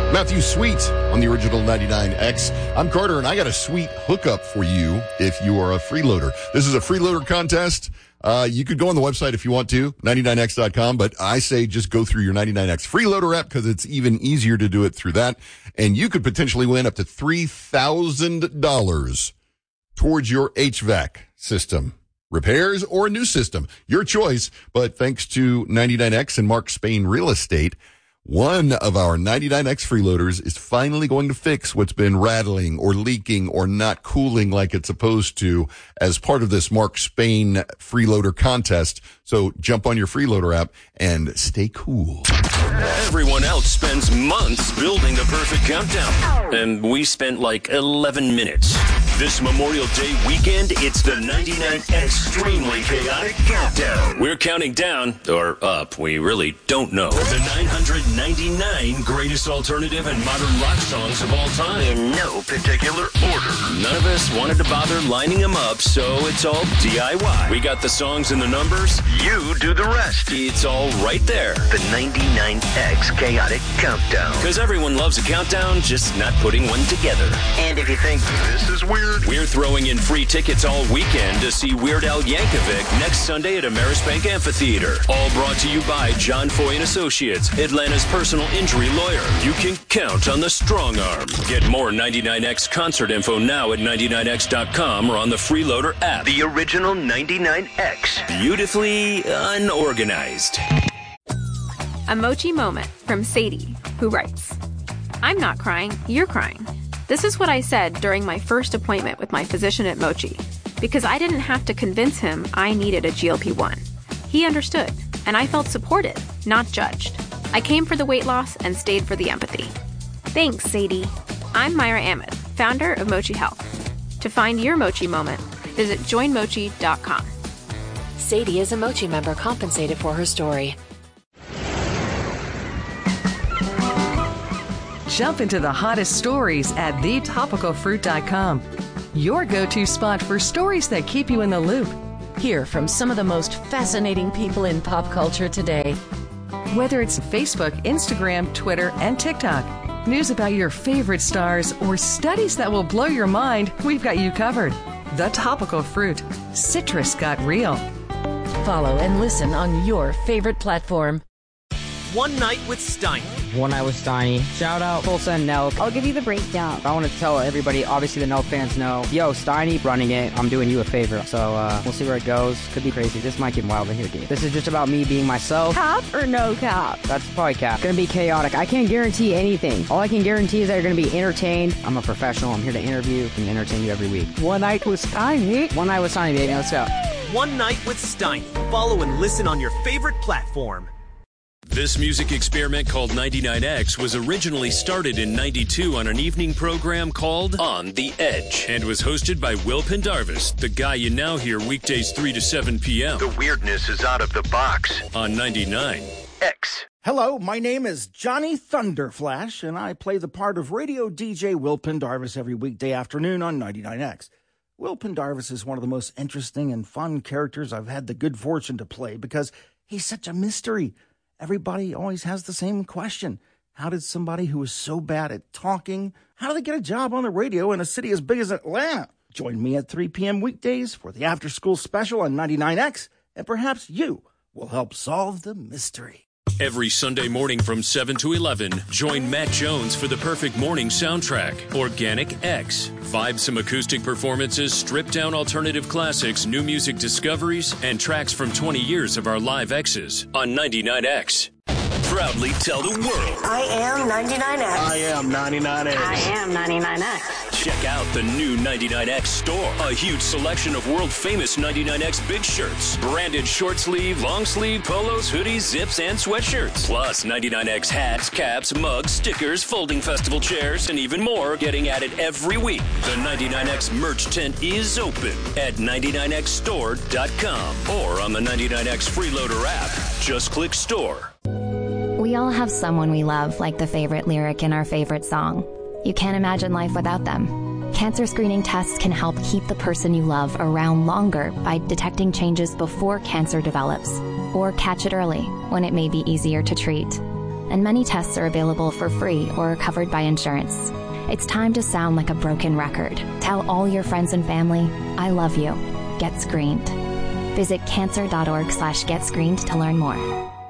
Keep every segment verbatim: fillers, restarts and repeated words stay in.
Matthew Sweet on the original ninety-nine X. I'm Carter, and I got a sweet hookup for you if you are a freeloader. This is a freeloader contest. Uh, you could go on the website if you want to, ninety-nine x dot com, but I say just go through your ninety-nine X freeloader app because it's even easier to do it through that. And you could potentially win up to three thousand dollars towards your H V A C system. Repairs or a new system. Your choice. But thanks to ninety-nine X and Mark Spain Real Estate, one of our ninety-nine X freeloaders is finally going to fix what's been rattling or leaking or not cooling like it's supposed to as part of this Mark Spain freeloader contest. So jump on your freeloader app and stay cool. Everyone else spends months building the perfect countdown, and we spent like eleven minutes. This Memorial Day weekend, it's the ninety-nine Extremely Chaotic Countdown. We're counting down, or up, we really don't know, the nine hundred ninety-nine greatest alternative and modern rock songs of all time. In no particular order. None of us wanted to bother lining them up, so it's all D I Y. We got the songs and the numbers. You do the rest. It's all right there. The ninety-nine X Chaotic Countdown. Because everyone loves a countdown, just not putting one together. And if you think this is weird, we're throwing in free tickets all weekend to see Weird Al Yankovic next Sunday at Amerisbank Amphitheater. All brought to you by John Foy and Associates, Atlanta's personal injury lawyer. You can count on the strong arm. Get more ninety-nine X concert info now at ninety-nine x dot com or on the Freeloader app. The original ninety-nine X. Beautifully unorganized. A Mochi moment from Sadie, who writes, I'm not crying, you're crying. This is what I said during my first appointment with my physician at Mochi, because I didn't have to convince him I needed a G L P one. He understood, and I felt supported, not judged. I came for the weight loss and stayed for the empathy. Thanks, Sadie. I'm Myra Ahmed, founder of Mochi Health. To find your Mochi moment, visit join mochi dot com. Sadie is a Mochi member compensated for her story. Jump into the hottest stories at the topical fruit dot com. Your go-to spot for stories that keep you in the loop. Hear from some of the most fascinating people in pop culture today. Whether it's Facebook, Instagram, Twitter, and TikTok, news about your favorite stars, or studies that will blow your mind, we've got you covered. The Topical Fruit. Citrus got real. Follow and listen on your favorite platform. One Night with Steiny. One Night with Steiny. Shout out Tulsa and Nelk. I'll give you the breakdown. I want to tell everybody, obviously the Nelk fans know, yo, Steiny running it, I'm doing you a favor. So uh, we'll see where it goes. Could be crazy. This might get wild in here, dude. This is just about me being myself. Cap or no cap? That's probably cap. Gonna be chaotic. I can't guarantee anything. All I can guarantee is that you're gonna be entertained. I'm a professional. I'm here to interview and entertain you every week. One Night with Steiny. One Night with Steiny, baby. Let's go. One Night with Steiny. Follow and listen on your favorite platform. This music experiment called ninety-nine X was originally started in ninety-two on an evening program called On the Edge and was hosted by Will Pendarvis, the guy you now hear weekdays three to seven p.m. The weirdness is out of the box. On ninety-nine X. Hello, my name is Johnny Thunderflash, and I play the part of radio D J Will Pendarvis every weekday afternoon on ninety-nine X. Will Pendarvis is one of the most interesting and fun characters I've had the good fortune to play because he's such a mystery. Everybody always has the same question. How did somebody who is so bad at talking, how do they get a job on the radio in a city as big as Atlanta? Join me at three p.m. weekdays for the After School Special on ninety-nine X, and perhaps you will help solve the mystery. Every Sunday morning from seven to eleven, join Matt Jones for the perfect morning soundtrack, Organic X. Vibe some acoustic performances, stripped-down alternative classics, new music discoveries, and tracks from twenty years of our live X's on ninety-nine X. Proudly tell the world. I am ninety-nine X. I am ninety-nine X. I am ninety-nine X. Check out the new ninety-nine X store. A huge selection of world-famous ninety-nine X big shirts. Branded short sleeve, long sleeve, polos, hoodies, zips, and sweatshirts. Plus ninety-nine X hats, caps, mugs, stickers, folding festival chairs, and even more getting added every week. The ninety-nine X merch tent is open at ninety-nine x store dot com or on the ninety-nine X Freeloader app. Just click store. We all have someone we love, like the favorite lyric in our favorite song. You can't imagine life without them. Cancer screening tests can help keep the person you love around longer by detecting changes before cancer develops, or catch it early when it may be easier to treat. and many tests are available for free or are covered by insurance. It's time to sound like a broken record. Tell all your friends and family, I love you. Get screened. Visit cancer.org slash get screened to learn more.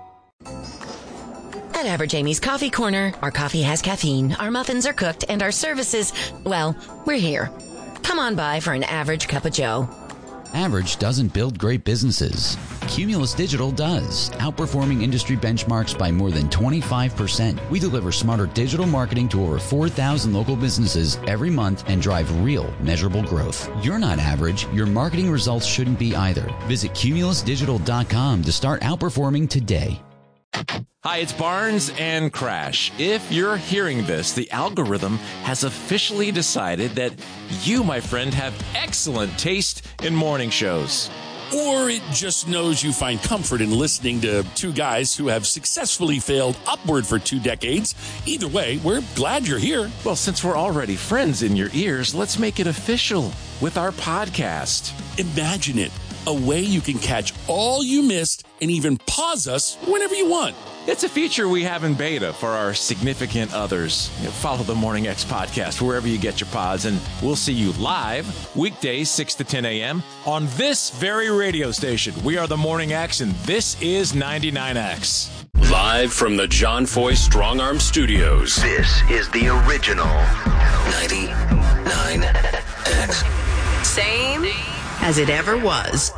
At Average Amy's Coffee Corner, our coffee has caffeine, our muffins are cooked, and our services, well, we're here. Come on by for an average cup of joe. Average doesn't build great businesses. Cumulus Digital does, outperforming industry benchmarks by more than twenty-five percent. We deliver smarter digital marketing to over four thousand local businesses every month and drive real, measurable growth. You're not average. Your marketing results shouldn't be either. Visit cumulus digital dot com to start outperforming today. Hi, it's Barnes and Crash. If you're hearing this, the algorithm has officially decided that you, my friend, have excellent taste in morning shows. Or it just knows you find comfort in listening to two guys who have successfully failed upward for two decades. Either way, we're glad you're here. Well, since we're already friends in your ears, let's make it official with our podcast. Imagine it. A way you can catch all you missed and even pause us whenever you want. It's a feature we have in beta for our significant others. You know, follow the Morning X podcast wherever you get your pods, and we'll see you live weekdays six to ten a.m. on this very radio station. We are the Morning X, and this is ninety-nine X. Live from the John Foy Strong Arm Studios. This is the original ninety-nine X. Same as it ever was.